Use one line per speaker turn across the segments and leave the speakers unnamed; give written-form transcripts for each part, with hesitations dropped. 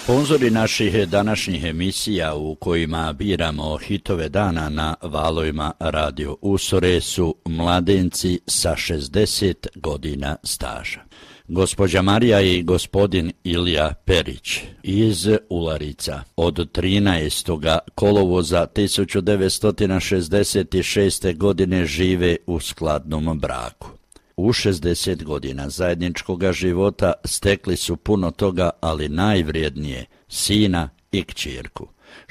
Sponzori naših današnjih emisija u kojima biramo hitove dana na valovima Radio Usore su mladenci sa 60 godina staža. Gospođa Marija i gospodin Ilija Perić iz Ularica od 13. kolovoza 1966. godine žive u skladnom braku. U 60 godina zajedničkog života stekli su puno toga, ali najvrijednije sina i kćerku,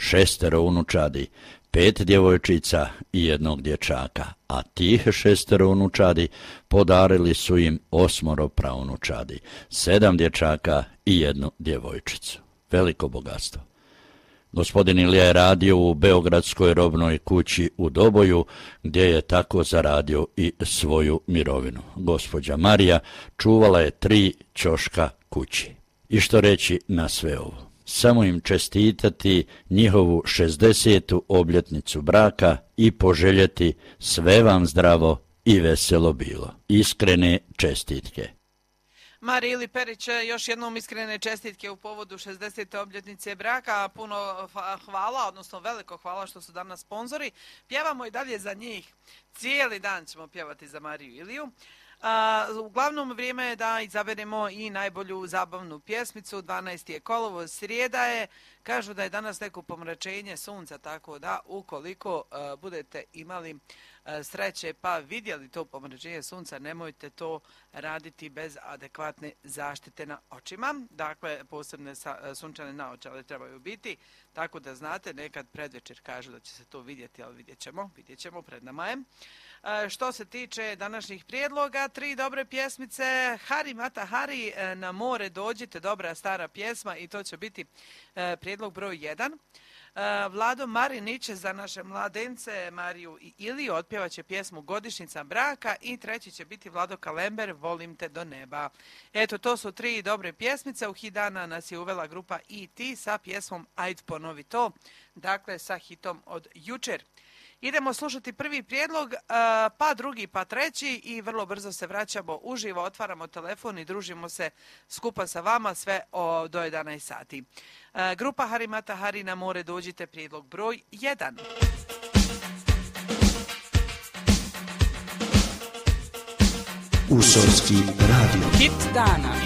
6 unučadi, 5 djevojčica i 1 dječaka, a tih 6 unučadi podarili su im 8 praunučadi, 7 dječaka i 1 djevojčicu. Veliko bogatstvo. Gospodin Ilija je radio u Beogradskoj robnoj kući u Doboju, gdje je tako zaradio i svoju mirovinu. Gospođa Marija čuvala je 3 ćoška kući. I što reći na sve ovo? Samo im čestitati njihovu 60. obljetnicu braka i poželjeti sve vam zdravo i veselo bilo. Iskrene čestitke.
Mariji Ili Perić, još jednom iskrene čestitke u povodu 60. obljetnice braka. Puno hvala, odnosno veliko hvala što su danas sponzori. Pjevamo i dalje za njih. Cijeli dan ćemo pjevati za Mariju Iliju. Uglavnom vrijeme je da izaberemo i najbolju zabavnu pjesmicu. 12. je kolovoz, srijeda je. Kažu da je danas neko pomračenje sunca, tako da ukoliko budete imali sreće pa vidjeli to pomračenje sunca, nemojte to raditi bez adekvatne zaštite na očima. Dakle, posebne sunčane naočale trebaju biti, tako da znate, nekad predvečer kažu da će se to vidjeti, ali vidjet ćemo, pred nama je. Što se tiče današnjih prijedloga, 3 dobre pjesmice. Hari Mata Hari, Na more dođite, dobra stara pjesma i to će biti prijedlog broj 1. Vlado Marinić za naše mladence Mariju i Iliju otpjevaće pjesmu Godišnjica braka i 3. će biti Vlado Kalember, Volim te do neba. Eto, to su 3 dobre pjesmice. U hit dana nas je uvela grupa E.T. sa pjesmom Ajd ponovi to, dakle sa hitom od jučer. Idemo slušati prvi prijedlog, pa drugi, pa treći i vrlo brzo se vraćamo uživo, otvaramo telefon i družimo se skupa sa vama sve do 11 sati. Grupa Hari Mata Hari, Na more dođite, prijedlog broj 1.
Usorski radio.
Hit dana.